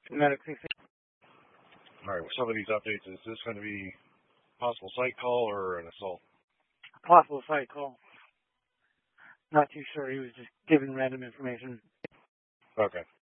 Medic 16. All right, with some of these updates, is this going to be a possible site call or an assault? Possible site call. Not too sure. He was just giving random information. Okay.